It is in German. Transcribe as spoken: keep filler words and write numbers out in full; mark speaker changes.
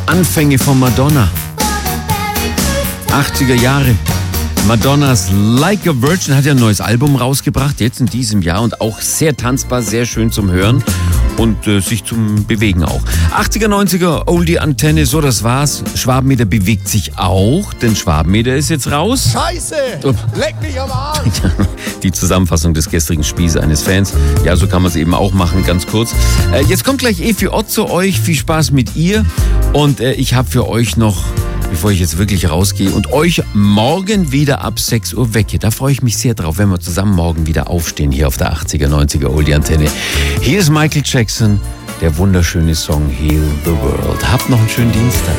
Speaker 1: Anfänge von Madonna. achtziger Jahre. Madonnas Like a Virgin hat ja ein neues Album rausgebracht, jetzt in diesem Jahr, und auch sehr tanzbar, sehr schön zum Hören und äh, sich zum Bewegen auch. achtziger, neunziger Oldie Antenne, so das war's. Schwabenmeter bewegt sich auch, denn Schwabenmeter ist jetzt raus.
Speaker 2: Scheiße!
Speaker 1: Oh.
Speaker 2: Leck mich am Arsch!
Speaker 1: Die Zusammenfassung des gestrigen Spiels eines Fans. Ja, so kann man es eben auch machen, ganz kurz. Äh, jetzt kommt gleich Efi Ott zu euch. Viel Spaß mit ihr. Und äh, ich habe für euch noch, bevor ich jetzt wirklich rausgehe und euch morgen wieder ab sechs Uhr wecke. Da freue ich mich sehr drauf, wenn wir zusammen morgen wieder aufstehen hier auf der achtziger, neunziger Oldie Antenne. Hier ist Michael Jackson, der wunderschöne Song Heal the World. Habt noch einen schönen Dienstag.